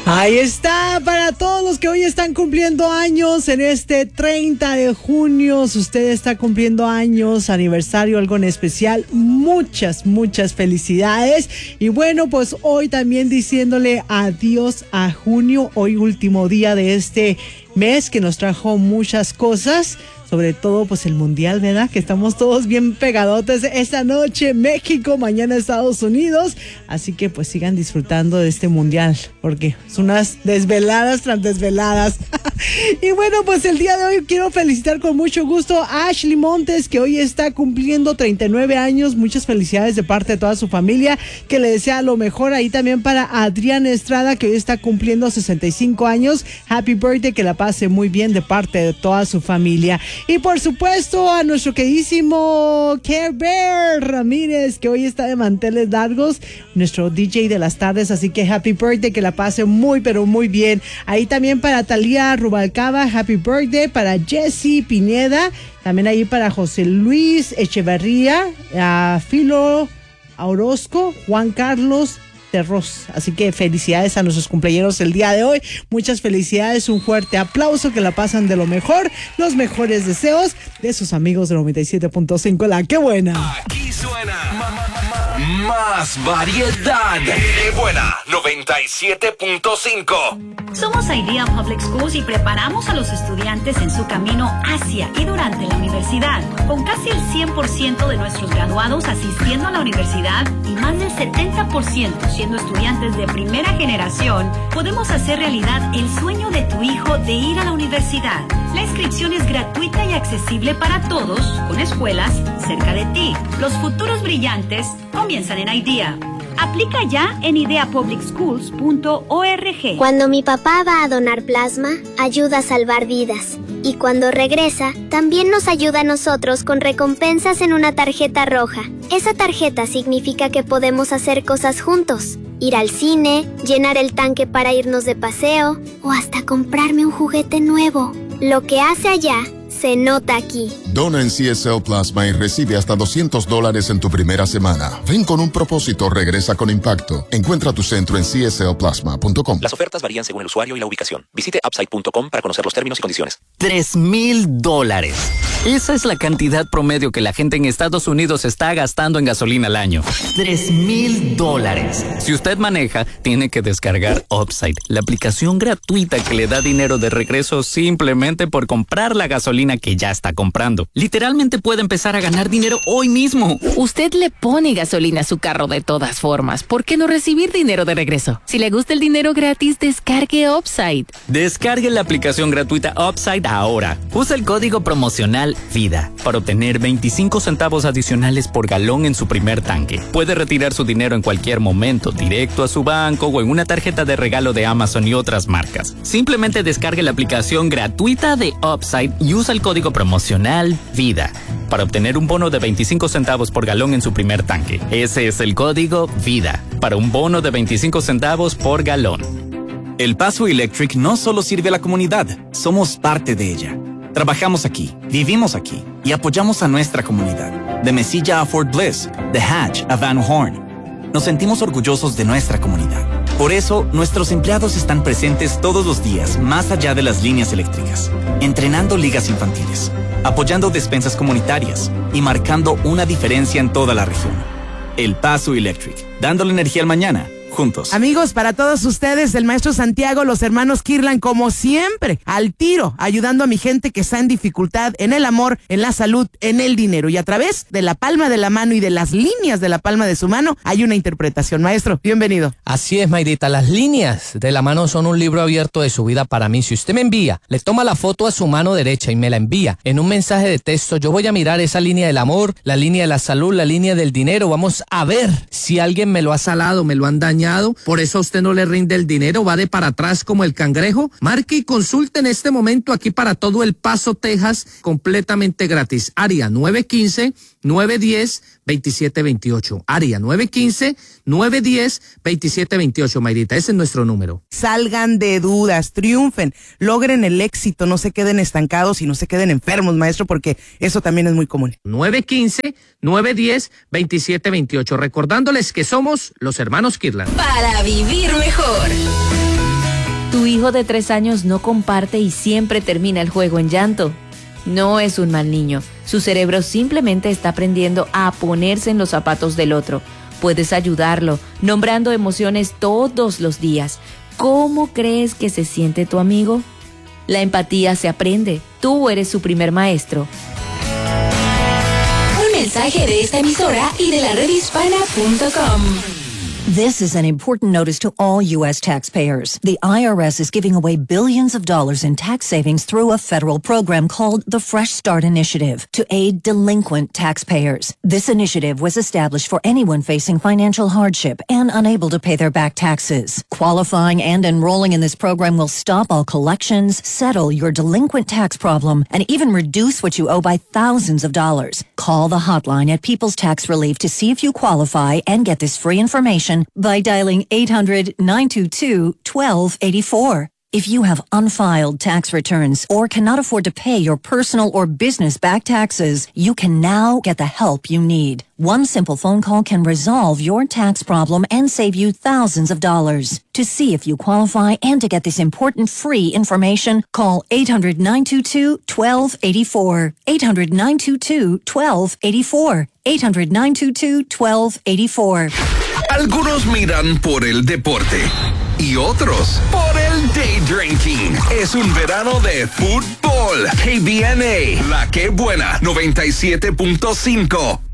Ahí está, para todos los que hoy están cumpliendo años en este 30 de junio, si usted está cumpliendo años, aniversario, algo en especial, muchas felicidades. Y bueno, pues hoy también diciéndole adiós a junio, hoy último día de este mes que nos trajo muchas cosas. Sobre todo pues el mundial, ¿verdad? Que estamos todos bien pegadotes esta noche, México, mañana Estados Unidos. Así que pues sigan disfrutando de este mundial, porque son unas desveladas tras desveladas. Y bueno, pues el día de hoy quiero felicitar con mucho gusto a Ashley Montes, que hoy está cumpliendo 39 años. Muchas felicidades de parte de toda su familia, que le desea lo mejor. Ahí también para Adrián Estrada, que hoy está cumpliendo 65 años. Happy birthday, que la pase muy bien de parte de toda su familia. Y por supuesto a nuestro queridísimo Care Bear Ramírez, que hoy está de manteles largos, nuestro DJ de las tardes, así que happy birthday, que la pase muy pero muy bien. Ahí también para Talía Rubalcaba, happy birthday, para Jessy Pineda, también ahí para José Luis Echeverría, a Filo Orozco, Juan Carlos Terros. Así que felicidades a nuestros cumpleaños el día de hoy. Muchas felicidades, un fuerte aplauso, que la pasan de lo mejor, los mejores deseos de sus amigos de 97.5 La Qué Buena. Aquí suena más variedad. ¡Qué buena! 97.5. Somos Idea Public Schools y preparamos a los estudiantes en su camino hacia y durante la universidad. Con casi el 100% de nuestros graduados asistiendo a la universidad y más del 70% siendo estudiantes de primera generación, podemos hacer realidad el sueño de tu hijo de ir a la universidad. La inscripción es gratuita y accesible para todos, con escuelas cerca de ti. Los futuros brillantes comienzan en Idea. Aplica ya en ideapublicschools.org. Cuando mi papá va a donar plasma, ayuda a salvar vidas. Y cuando regresa, también nos ayuda a nosotros con recompensas en una tarjeta roja. Esa tarjeta significa que podemos hacer cosas juntos. Ir al cine, llenar el tanque para irnos de paseo, o hasta comprarme un juguete nuevo. Lo que hace allá se nota aquí. Dona en CSL Plasma y recibe hasta $200 en tu primera semana. Ven con un propósito, regresa con impacto. Encuentra tu centro en cslplasma.com. Las ofertas varían según el usuario y la ubicación. Visite upside.com para conocer los términos y condiciones. $3,000. Esa es la cantidad promedio que la gente en Estados Unidos está gastando en gasolina al año. $3,000. Si usted maneja, tiene que descargar Upside, la aplicación gratuita que le da dinero de regreso simplemente por comprar la gasolina que ya está comprando. Literalmente puede empezar a ganar dinero hoy mismo. Usted le pone gasolina a su carro de todas formas. ¿Por qué no recibir dinero de regreso? Si le gusta el dinero gratis, descargue Upside. Descargue la aplicación gratuita Upside ahora. Usa el código promocional VIDA para obtener 25 centavos adicionales por galón en su primer tanque. Puede retirar su dinero en cualquier momento, directo a su banco o en una tarjeta de regalo de Amazon y otras marcas. Simplemente descargue la aplicación gratuita de Upside y usa el código promocional VIDA para obtener un bono de 25 centavos por galón en su primer tanque. Ese es el código VIDA para un bono de 25 centavos por galón. El Paso Electric no solo sirve a la comunidad, somos parte de ella. Trabajamos aquí, vivimos aquí y apoyamos a nuestra comunidad. De Mesilla a Fort Bliss, de Hatch a Van Horn. Nos sentimos orgullosos de nuestra comunidad. Por eso, nuestros empleados están presentes todos los días, más allá de las líneas eléctricas, entrenando ligas infantiles, apoyando despensas comunitarias y marcando una diferencia en toda la región. El Paso Electric, dándole energía al mañana. Juntos. Amigos, para todos ustedes, el maestro Santiago, los hermanos Kirlan, como siempre, al tiro, ayudando a mi gente que está en dificultad, en el amor, en la salud, en el dinero. Y a través de la palma de la mano y de las líneas de la palma de su mano, hay una interpretación. Maestro, bienvenido. Así es, Mayrita. Las líneas de la mano son un libro abierto de su vida para mí. Si usted me envía, le toma la foto a su mano derecha y me la envía en un mensaje de texto, yo voy a mirar esa línea del amor, la línea de la salud, la línea del dinero. Vamos a ver si alguien me lo ha salado, me lo han dañado. Por eso a usted no le rinde el dinero, va de para atrás como el cangrejo. Marque y consulte en este momento aquí para todo El Paso, Texas, completamente gratis. Área 915-910-2728. Área 915-910-2728, Mayrita. Ese es nuestro número. Salgan de dudas, triunfen, logren el éxito, no se queden estancados y no se queden enfermos, maestro, porque eso también es muy común. 915-910-2728. Recordándoles que somos los hermanos Kirlan. Para vivir mejor. Tu hijo de 3 años no comparte y siempre termina el juego en llanto. No es un mal niño. Su cerebro simplemente está aprendiendo a ponerse en los zapatos del otro. Puedes ayudarlo, nombrando emociones todos los días. ¿Cómo crees que se siente tu amigo? La empatía se aprende. Tú eres su primer maestro. Un mensaje de esta emisora y de la redhispana.com. This is an important notice to all U.S. taxpayers. The IRS is giving away billions of dollars in tax savings through a federal program called the Fresh Start Initiative to aid delinquent taxpayers. This initiative was established for anyone facing financial hardship and unable to pay their back taxes. Qualifying and enrolling in this program will stop all collections, settle your delinquent tax problem, and even reduce what you owe by thousands of dollars. Call the hotline at People's Tax Relief to see if you qualify and get this free information by dialing 800-922-1284. If you have unfiled tax returns or cannot afford to pay your personal or business back taxes, you can now get the help you need. One simple phone call can resolve your tax problem and save you thousands of dollars. To see if you qualify and to get this important free information, call 800-922-1284. 800-922-1284. 800-922-1284. Algunos miran por el deporte y otros por el day drinking. Es un verano de fútbol. KBNA, La Que Buena, 97.5.